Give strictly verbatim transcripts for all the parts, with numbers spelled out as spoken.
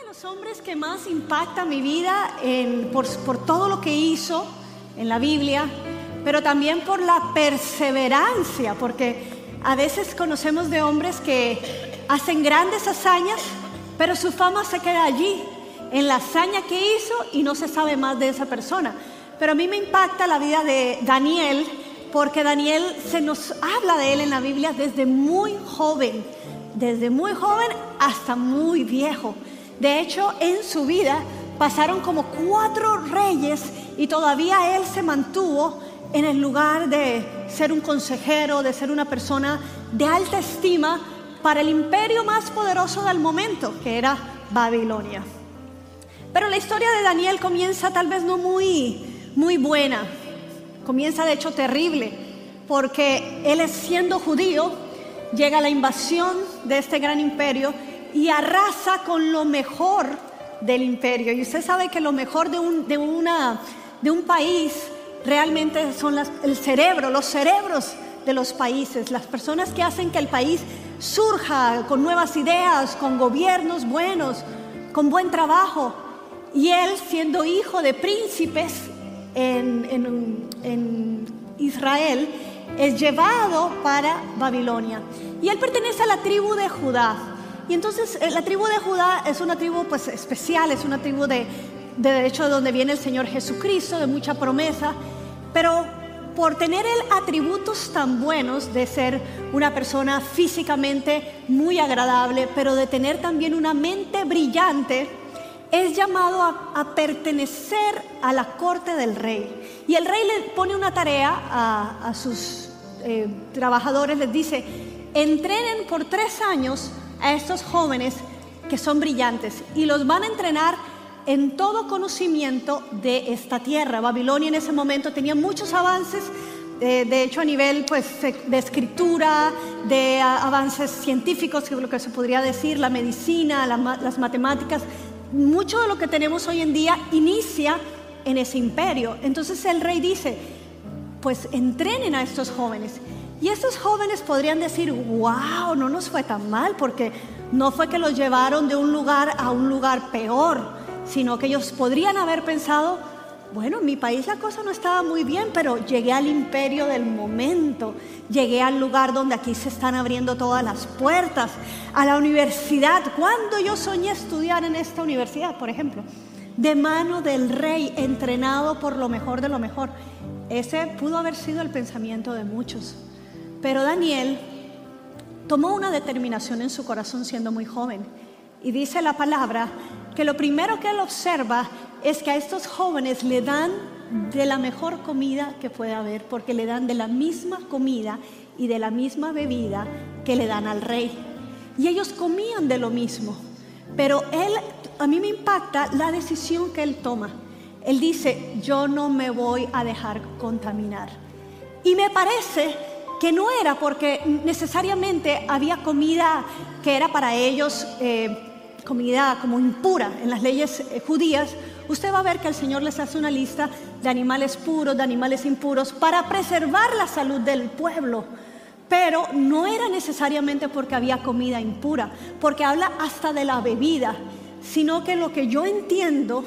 de los hombres que más impacta mi vida en, por, por todo lo que hizo en la Biblia, pero también por la perseverancia, porque a veces conocemos de hombres que hacen grandes hazañas, pero su fama se queda allí, en la hazaña que hizo, y no se sabe más de esa persona. Pero a mí me impacta la vida de Daniel, porque Daniel, se nos habla de él en la Biblia desde muy joven, desde muy joven hasta muy viejo. De hecho, en su vida pasaron como cuatro reyes y todavía él se mantuvo en el lugar de ser un consejero, de ser una persona de alta estima para el imperio más poderoso del momento, que era Babilonia. Pero la historia de Daniel comienza tal vez no muy, muy buena, comienza de hecho terrible, porque él, siendo judío, llega a la invasión de este gran imperio y arrasa con lo mejor del imperio. Y usted sabe que lo mejor de un, de una, de un país realmente son las, el cerebro, los cerebros de los países, las personas que hacen que el país surja con nuevas ideas, con gobiernos buenos, con buen trabajo. Y él, siendo hijo de príncipes en, en, en Israel, es llevado para Babilonia. Y él pertenece a la tribu de Judá. Y entonces la tribu de Judá es una tribu pues especial, es una tribu de, de, de hecho de donde viene el Señor Jesucristo, de mucha promesa. Pero por tener él atributos tan buenos de ser una persona físicamente muy agradable, pero de tener también una mente brillante, es llamado a, a pertenecer a la corte del rey. Y el rey le pone una tarea a, a sus eh, trabajadores, les dice: entrenen por tres años a estos jóvenes que son brillantes y los van a entrenar en todo conocimiento de esta tierra. Babilonia en ese momento tenía muchos avances, eh, de hecho a nivel pues, de escritura, de a, avances científicos, lo que se podría decir, la medicina, la, las matemáticas. Mucho de lo que tenemos hoy en día inicia en ese imperio. Entonces el rey dice: pues entrenen a estos jóvenes. Y estos jóvenes podrían decir: wow, no nos fue tan mal, porque no fue que los llevaron de un lugar a un lugar peor, sino que ellos podrían haber pensado: bueno, en mi país la cosa no estaba muy bien, pero llegué al imperio del momento, llegué al lugar donde aquí se están abriendo todas las puertas, a la universidad. Cuando yo soñé estudiar en esta universidad, por ejemplo, de mano del rey, entrenado por lo mejor de lo mejor. Ese pudo haber sido el pensamiento de muchos. Pero Daniel tomó una determinación en su corazón siendo muy joven. Y dice la palabra que lo primero que él observa es que a estos jóvenes le dan de la mejor comida que puede haber, porque le dan de la misma comida y de la misma bebida que le dan al rey. Y ellos comían de lo mismo. Pero él, a mí me impacta la decisión que él toma. Él dice: yo no me voy a dejar contaminar. Y me parece que no era porque necesariamente había comida que era para ellos eh, comida como impura. En las leyes eh, judías, usted va a ver que el Señor les hace una lista de animales puros, de animales impuros, para preservar la salud del pueblo. Pero no era necesariamente porque había comida impura, porque habla hasta de la bebida, sino que lo que yo entiendo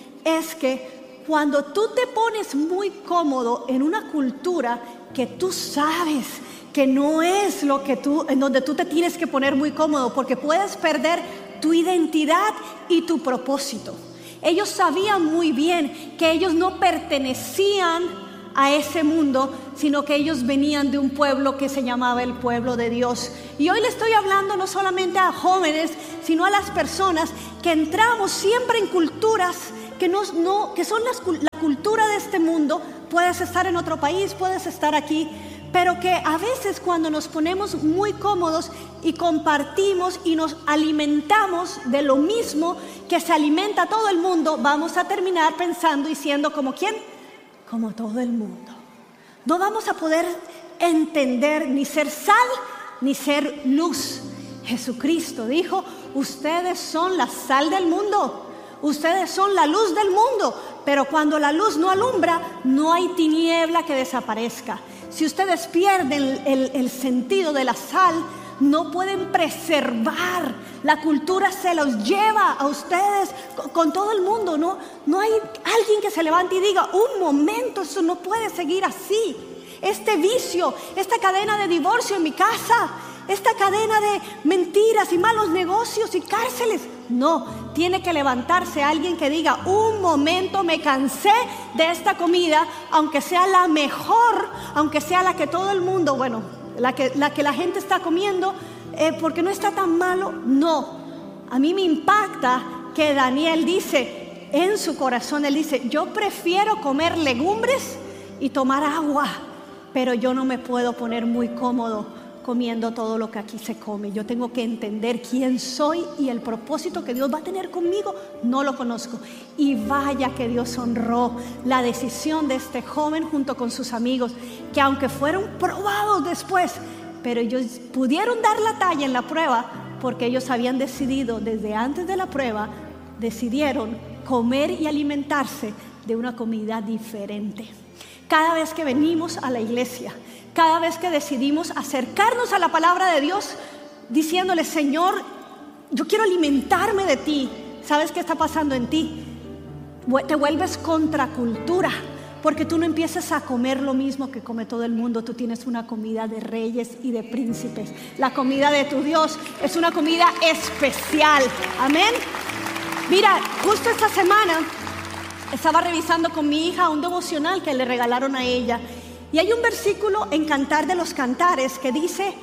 es que cuando tú te pones muy cómodo en una cultura que tú sabes que no es lo que tú, en donde tú te tienes que poner muy cómodo, porque puedes perder tu identidad y tu propósito. Ellos sabían muy bien que ellos no pertenecían a ese mundo, sino que ellos venían de un pueblo que se llamaba el pueblo de Dios. Y hoy le estoy hablando no solamente a jóvenes, sino a las personas que entramos siempre en culturas que, no, no, que son las, la cultura de este mundo. Puedes estar en otro país, puedes estar aquí, pero que a veces cuando nos ponemos muy cómodos y compartimos y nos alimentamos de lo mismo que se alimenta todo el mundo, vamos a terminar pensando y siendo como ¿quién? Como todo el mundo. No vamos a poder entender ni ser sal ni ser luz. Jesucristo dijo: ustedes son la sal del mundo, ustedes son la luz del mundo. Pero cuando la luz no alumbra, no hay tiniebla que desaparezca. Si ustedes pierden el, el sentido de la sal, no pueden preservar. La cultura se los lleva a ustedes con, con todo el mundo. No, no hay alguien que se levante y diga, un momento, eso no puede seguir así. Este vicio, esta cadena de divorcio en mi casa, esta cadena de mentiras y malos negocios y cárceles. No, tiene que levantarse alguien que diga, un momento, me cansé de esta comida, aunque sea la mejor, aunque sea la que todo el mundo, bueno, la que la, que la gente está comiendo, eh, porque no está tan malo. No, a mí me impacta que Daniel dice, en su corazón, él dice, yo prefiero comer legumbres y tomar agua, pero yo no me puedo poner muy cómodo comiendo todo lo que aquí se come. Yo tengo que entender quién soy y el propósito que Dios va a tener conmigo, no lo conozco. Y vaya que Dios honró la decisión de este joven junto con sus amigos, que aunque fueron probados después, pero ellos pudieron dar la talla en la prueba, porque ellos habían decidido desde antes de la prueba, decidieron comer y alimentarse de una comida diferente. Cada vez que venimos a la iglesia, cada vez que decidimos acercarnos a la palabra de Dios, diciéndole, Señor, yo quiero alimentarme de ti. ¿Sabes qué está pasando en ti? Te vuelves contracultura, porque tú no empiezas a comer lo mismo que come todo el mundo. Tú tienes una comida de reyes y de príncipes. La comida de tu Dios es una comida especial. Amén. Mira, justo esta semana estaba revisando con mi hija un devocional que le regalaron a ella. Y hay un versículo en Cantar de los Cantares que dice,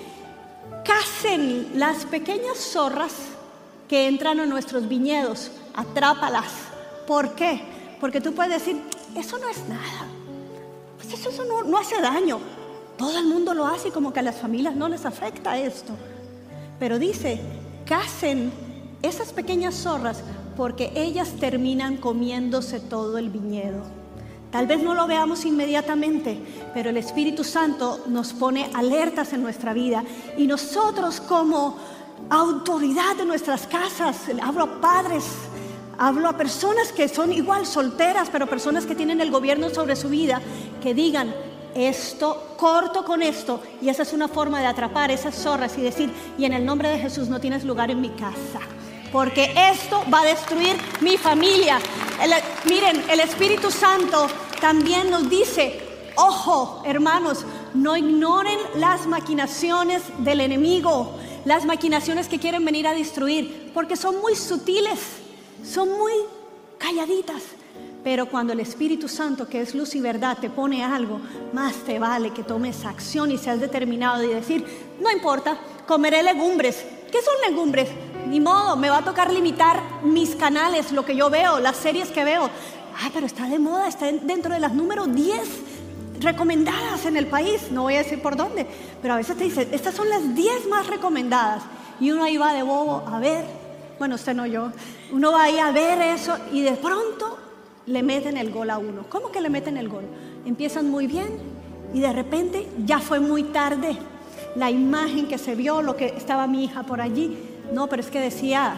cacen las pequeñas zorras que entran a nuestros viñedos, atrápalas. ¿Por qué? Porque tú puedes decir, eso no es nada, pues eso, eso no, no hace daño. Todo el mundo lo hace y como que a las familias no les afecta esto. Pero dice, cacen esas pequeñas zorras porque ellas terminan comiéndose todo el viñedo. Tal vez no lo veamos inmediatamente, pero el Espíritu Santo nos pone alertas en nuestra vida. Y nosotros como autoridad de nuestras casas, hablo a padres, hablo a personas que son igual solteras, pero personas que tienen el gobierno sobre su vida, que digan, esto, corto con esto. Y esa es una forma de atrapar esas zorras y decir, y en el nombre de Jesús no tienes lugar en mi casa, porque esto va a destruir mi familia. El, miren, el Espíritu Santo también nos dice, ojo, hermanos, no ignoren las maquinaciones del enemigo, las maquinaciones que quieren venir a destruir, porque son muy sutiles, son muy calladitas. Pero cuando el Espíritu Santo, que es luz y verdad, te pone algo, más te vale que tomes acción y seas determinado y decir, no importa, comeré legumbres. ¿Qué son legumbres? Ni modo, me va a tocar limitar mis canales, lo que yo veo, las series que veo. Ah, pero está de moda, está dentro de las número diez recomendadas en el país. No voy a decir por dónde, pero a veces te dicen, estas son las diez más recomendadas. Y uno ahí va de bobo a ver, bueno, usted no yo, uno va ahí a ver eso y de pronto le meten el gol a uno. ¿Cómo que le meten el gol? Empiezan muy bien y de repente ya fue muy tarde. La imagen que se vio, lo que estaba mi hija por allí, no, pero es que decía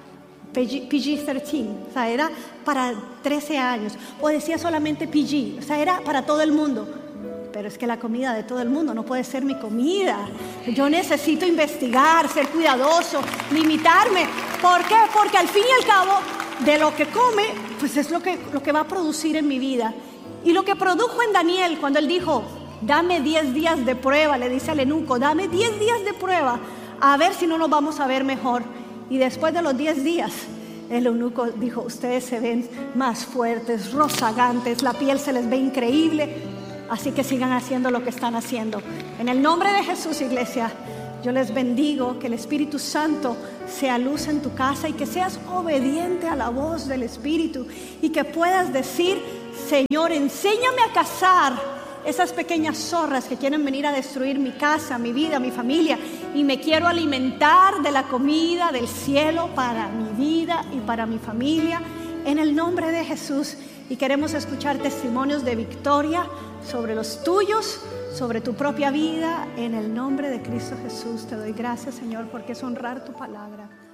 P G trece, o sea, era para trece años, o decía solamente P G, o sea, era para todo el mundo. Pero es que la comida de todo el mundo no puede ser mi comida. Yo necesito investigar, ser cuidadoso, limitarme. ¿Por qué? Porque al fin y al cabo, de lo que come, pues es lo que, lo que va a producir en mi vida. Y lo que produjo en Daniel, cuando él dijo, dame diez días de prueba, le dice al eunuco, dame diez días de prueba, a ver si no nos vamos a ver mejor. Y después de los diez días, el eunuco dijo, ustedes se ven más fuertes, rozagantes, la piel se les ve increíble, así que sigan haciendo lo que están haciendo. En el nombre de Jesús, iglesia, yo les bendigo, que el Espíritu Santo sea luz en tu casa y que seas obediente a la voz del Espíritu y que puedas decir, Señor, enséñame a cazar esas pequeñas zorras que quieren venir a destruir mi casa, mi vida, mi familia, y me quiero alimentar de la comida del cielo para mi vida y para mi familia, en el nombre de Jesús. Y queremos escuchar testimonios de victoria sobre los tuyos, sobre tu propia vida, en el nombre de Cristo Jesús. Te doy gracias, Señor, porque es honrar tu palabra.